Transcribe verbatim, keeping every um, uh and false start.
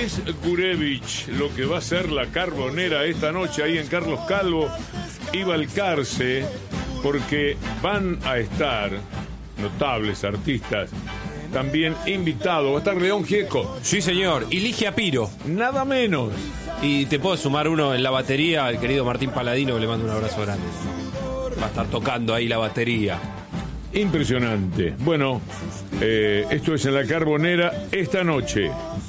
es Gurevich lo que va a ser la Carbonera esta noche ahí en Carlos Calvo y Balcarce, porque van a estar notables artistas también invitados. Va a estar León Gieco. Sí, señor. Y Ligia Piro. Nada menos. Y te puedo sumar uno en la batería, al querido Martín Paladino, que le mando un abrazo grande. Va a estar tocando ahí la batería. Impresionante. Bueno, eh, esto es en la Carbonera esta noche.